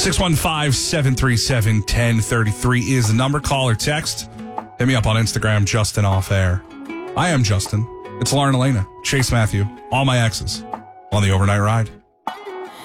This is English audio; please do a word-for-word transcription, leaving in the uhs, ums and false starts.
six one five, seven three seven, one zero three three is the number. Call or text. Hit me up on Instagram, Justin Off Air. I am Justin. It's Lauren Elena, Chase Matthew, all my exes on the Overnight Ride.